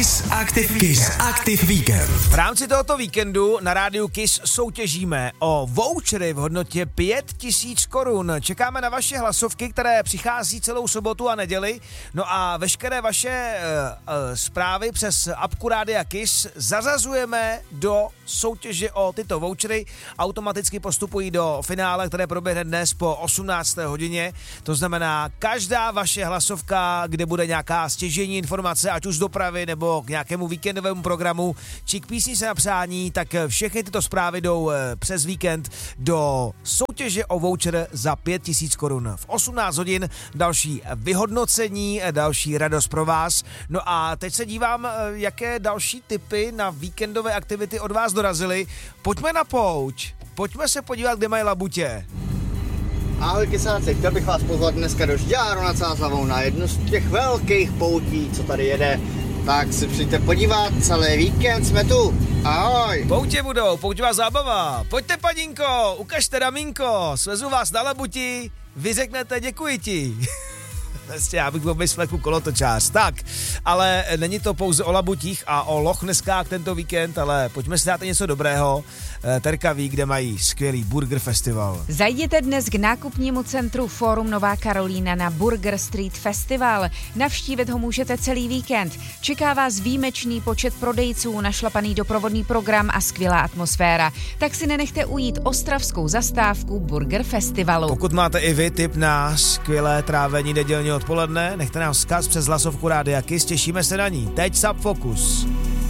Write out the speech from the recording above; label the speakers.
Speaker 1: Kiss Active Weekend.
Speaker 2: V rámci tohoto víkendu na rádiu Kiss soutěžíme o vouchery v hodnotě 5000 korun. Čekáme na vaše hlasovky, které přichází celou sobotu a neděli. No a veškeré vaše zprávy přes apku Rádia Kiss zařazujeme do soutěže o tyto vouchery. Automaticky postupují do finále, které proběhne dnes po 18. hodině. To znamená, každá vaše hlasovka, kde bude nějaká stěžejní informace, ať už z dopravy nebo k nějakému víkendovému programu, či k písni se na přání, tak všechny tyto zprávy jdou přes víkend do soutěže o voucher za 5000 korun. V 18 hodin další vyhodnocení, další radost pro vás. No a teď se dívám, jaké další tipy na víkendové aktivity od vás dorazily. Pojďme na pouť. Pojďme se podívat, kde mají labutě.
Speaker 3: Ahoj kysáci, chtěl bych vás pozvat dneska do Žďáru nad Sázavou na jednu z těch velkých poutí, co tady jede. Tak si přijďte podívat, celý víkend jsme tu. Ahoj.
Speaker 2: Poutě budou, pouťová zábava. Pojďte, paninko, ukažte ramínko, svezu vás na labuti, vy řeknete děkuji ti. Já bych byl bez fleku kolotočář. Tak, ale není to pouze o labutích a o Lochneskách tento víkend, ale pojďme si dát něco dobrého. Terka ví, kde mají skvělý Burger Festival.
Speaker 4: Zajděte dnes k nákupnímu centru Fórum Nová Karolína na Burger Street Festival. Navštívit ho můžete celý víkend. Čeká vás výjimečný počet prodejců, našlapaný doprovodný program a skvělá atmosféra. Tak si nenechte ujít ostravskou zastávku Burger Festivalu.
Speaker 2: Pokud máte i vy tip na skvělé trávení nedělního odpoledne, nechte nám vzkaz přes hlasovku Rádia Kiss, těšíme se na ní. Teď Subfocus.